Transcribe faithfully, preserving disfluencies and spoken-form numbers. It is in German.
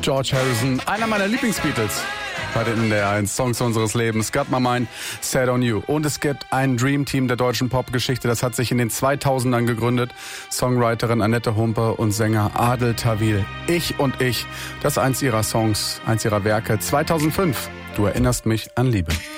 George Harrison, einer meiner Lieblingsbeatles bei den N D R eins Songs unseres Lebens. Got My Mind Set on You. Und es gibt ein Dream Team der deutschen Popgeschichte, das hat sich in den zweitausendern gegründet. Songwriterin Annette Humpe und Sänger Adel Tawil. Ich und ich, das ist eins ihrer Songs, eins ihrer Werke. zweitausendfünf, Du erinnerst mich an Liebe.